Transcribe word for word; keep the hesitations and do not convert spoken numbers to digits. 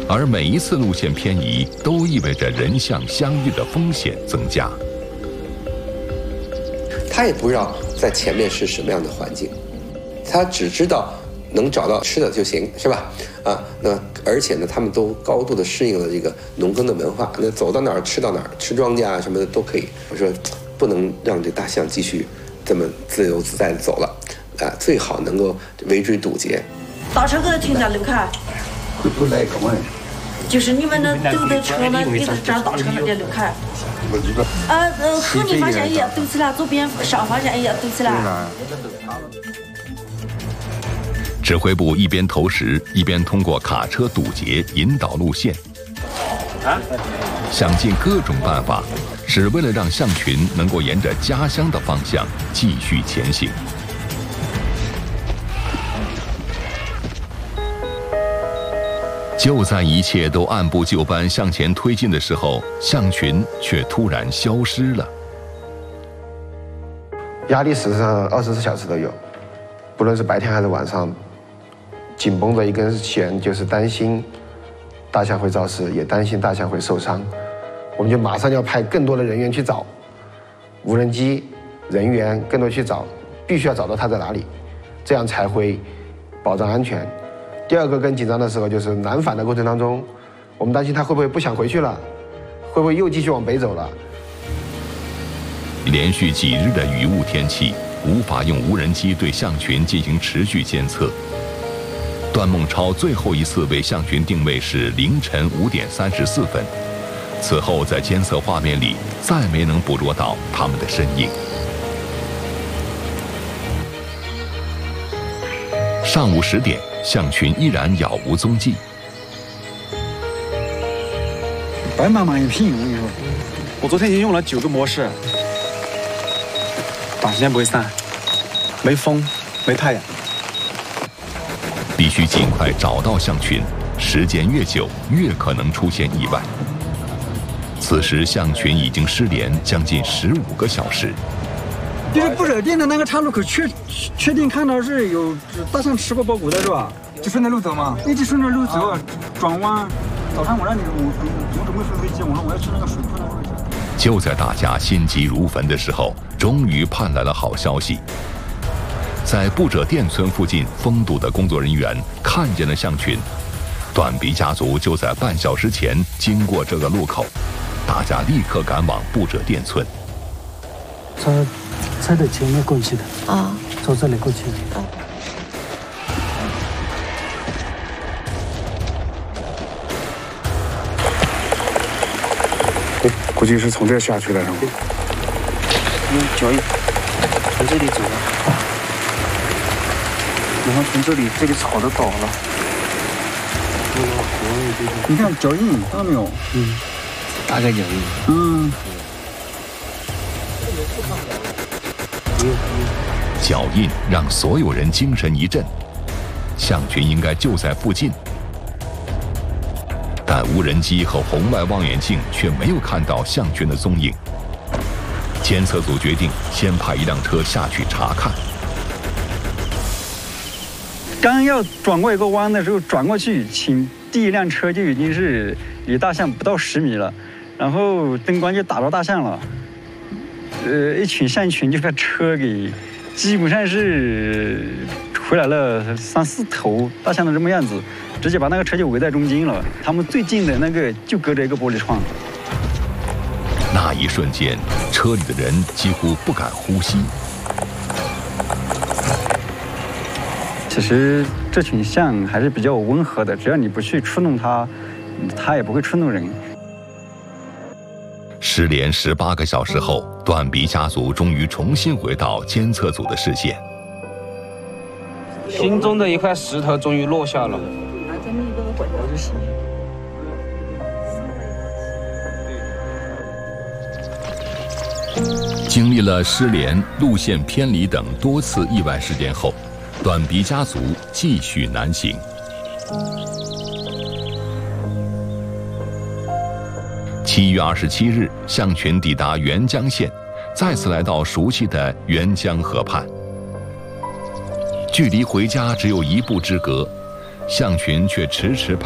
而每一次路线偏移都意味着人象相遇的风险增加。 他也不知道在前面是什么样的环境，他只知道能找到吃的就行，是吧？啊，那而且呢，他们都高度的适应了这个农耕的文化，那走到哪儿吃到哪儿，吃庄稼啊什么的都可以。我说，不能让这大象继续这么自由自在的走了，啊，最好能够围追堵截。 大车给他停在路口。 会不来干嘛？ 就是你们的堵的车呢，给他站大车那点路口。呃呃，和你方向也堵起来，左边上方向也堵起来。 指挥部一边投石，一边通过卡车堵截引导路线，想尽各种办法，只为了让象群能够沿着家乡的方向继续前行。就在一切都按部就班向前推进的时候，象群却突然消失了。 压力实际上二十四小时都有，不论是白天还是晚上，紧绷着一根弦，就是担心大象会肇事，也担心大象会受伤。我们就马上要派更多的人员去找，无人机、人员更多去找，必须要找到它在哪里，这样才会保障安全。第二个更紧张的时候就是南返的过程当中，我们担心它会不会不想回去了，会不会又继续往北走了。 连续几日的雨雾天气，无法用无人机对象群进行持续监测。段孟超最后一次为象群定位是凌晨五点三十四分，此后在监测画面里再没能捕捉到它们的身影。上午十点，象群依然杳无踪迹。 白茫茫一片，我跟你说，我昨天已经用了九个模式，短时间不会散，没风，没太阳。 必须尽快找到象群，时间越久，越可能出现意外。此时，象群已经失联将近十五个小时。 就是不热店的那个岔路口，确确定看到是有大象吃过包谷的是吧？就顺着路走嘛，一直顺着路走，转弯。早上我让你我我准备飞飞机，我说我要去那个水库那个位置。 就在大家心急如焚的时候，终于盼来了好消息。在布者店村附近封堵的工作人员看见了象群，短鼻家族就在半小时前经过这个路口，大家立刻赶往布者店村。 他在的前面过去的啊， 从这里过去的。 啊估计是从这下去的，是吗？ 用脚印从这里走了，然后从这里，这里草都倒了。 你看脚印看到没有？ 嗯，大概脚印。 嗯。 脚印让所有人精神一振，象群应该就在附近。但无人机和红外望远镜却没有看到象群的踪影。监测组决定先派一辆车下去查看。 刚要转过一个弯的时候，转过去，请第一辆车就已经是离大象不到十米了，然后灯光就打到大象了。呃，一群象群就把车给，基本上是回来了三四头大象的这么样子。直接把那个车就围在中间了，他们最近的那个就隔着一个玻璃窗。 那一瞬间，车里的人几乎不敢呼吸。 其实这群象还是比较温和的，只要你不去触弄它，它也不会触弄人。 失联十八个小时后，短鼻家族终于重新回到监测组的视线。 心中的一块石头终于落下了。 经历了失联、路线偏离等多次意外事件后，短鼻家族继续南行。七月二十七日，象群抵达沅江县，再次来到熟悉的沅江河畔。距离回家只有一步之隔，象群却迟迟盼